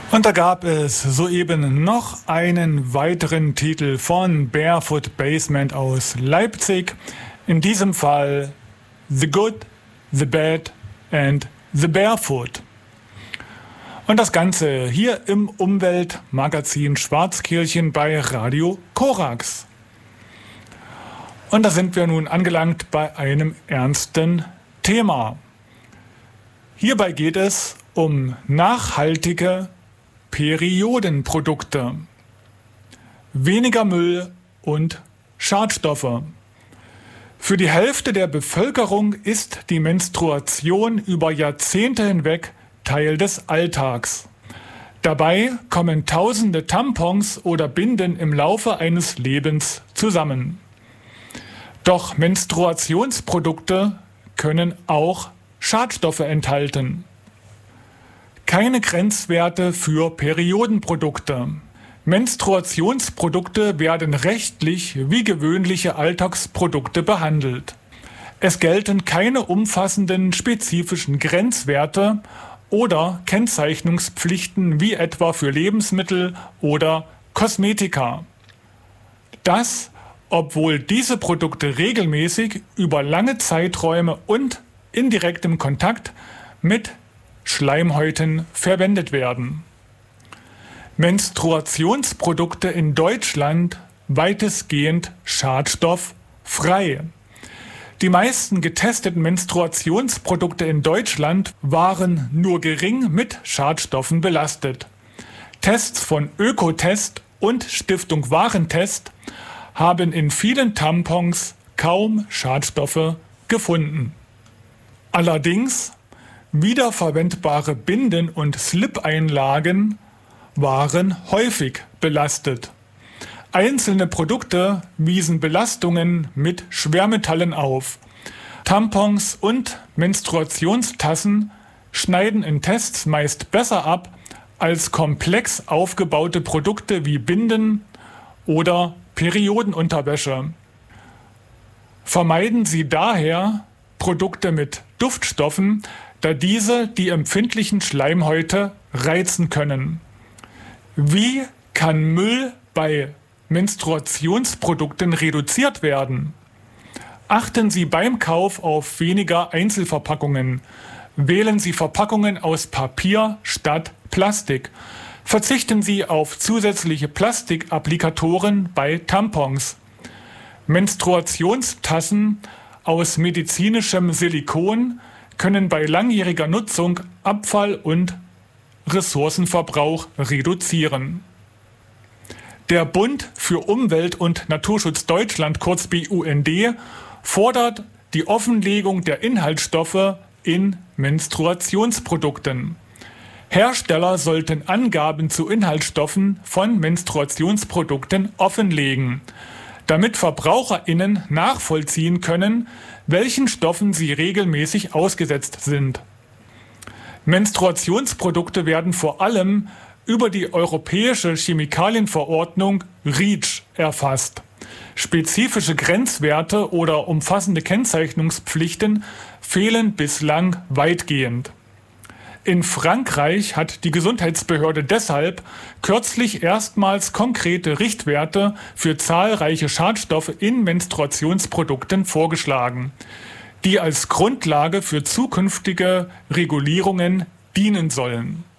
Und da gab es soeben noch einen weiteren Titel von Barefoot Basement aus Leipzig. In diesem Fall The Good, The Bad and The Barefoot. Und das Ganze hier im Umweltmagazin Schwarzkirchen bei Radio Korax. Und da sind wir nun angelangt bei einem ernsten Thema. Hierbei geht es um nachhaltige Periodenprodukte, weniger Müll und Schadstoffe. Für die Hälfte der Bevölkerung ist die Menstruation über Jahrzehnte hinweg Teil des Alltags. Dabei kommen tausende Tampons oder Binden im Laufe eines Lebens zusammen. Doch Menstruationsprodukte können auch Schadstoffe enthalten. Keine Grenzwerte für Periodenprodukte. Menstruationsprodukte werden rechtlich wie gewöhnliche Alltagsprodukte behandelt. Es gelten keine umfassenden spezifischen Grenzwerte oder Kennzeichnungspflichten wie etwa für Lebensmittel oder Kosmetika. Das, obwohl diese Produkte regelmäßig über lange Zeiträume und in direktem Kontakt mit Schleimhäuten verwendet werden. Menstruationsprodukte in Deutschland weitestgehend schadstofffrei. Die meisten getesteten Menstruationsprodukte in Deutschland waren nur gering mit Schadstoffen belastet. Tests von Ökotest und Stiftung Warentest haben in vielen Tampons kaum Schadstoffe gefunden. Allerdings wiederverwendbare Binden- und Slip-Einlagen waren häufig belastet. Einzelne Produkte wiesen Belastungen mit Schwermetallen auf. Tampons und Menstruationstassen schneiden in Tests meist besser ab als komplex aufgebaute Produkte wie Binden oder Periodenunterwäsche. Vermeiden Sie daher Produkte mit Duftstoffen, da diese die empfindlichen Schleimhäute reizen können. Wie kann Müll bei Menstruationsprodukten reduziert werden? Achten Sie beim Kauf auf weniger Einzelverpackungen. Wählen Sie Verpackungen aus Papier statt Plastik. Verzichten Sie auf zusätzliche Plastikapplikatoren bei Tampons. Menstruationstassen aus medizinischem Silikon können bei langjähriger Nutzung Abfall und Ressourcenverbrauch reduzieren. Der Bund für Umwelt- und Naturschutz Deutschland, kurz BUND, fordert die Offenlegung der Inhaltsstoffe in Menstruationsprodukten. Hersteller sollten Angaben zu Inhaltsstoffen von Menstruationsprodukten offenlegen, damit VerbraucherInnen nachvollziehen können, welchen Stoffen sie regelmäßig ausgesetzt sind. Menstruationsprodukte werden vor allem über die Europäische Chemikalienverordnung REACH erfasst. Spezifische Grenzwerte oder umfassende Kennzeichnungspflichten fehlen bislang weitgehend. In Frankreich hat die Gesundheitsbehörde deshalb kürzlich erstmals konkrete Richtwerte für zahlreiche Schadstoffe in Menstruationsprodukten vorgeschlagen, die als Grundlage für zukünftige Regulierungen dienen sollen.